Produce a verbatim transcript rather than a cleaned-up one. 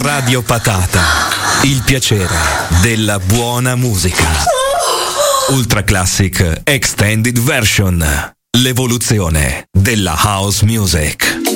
Radio Patata, il piacere della buona musica. Ultra Classic Extended Version, l'evoluzione della house music.